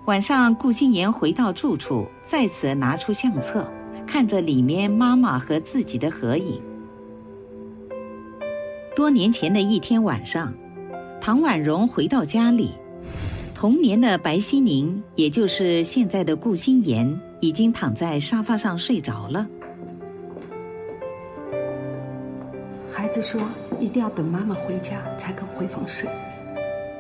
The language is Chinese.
晚上，顾心妍回到住处，再次拿出相册，看着里面妈妈和自己的合影。多年前的一天晚上，唐婉容回到家里，童年的白希宁，也就是现在的顾心妍，已经躺在沙发上睡着了。 孩子说一定要等妈妈回家才肯回房睡。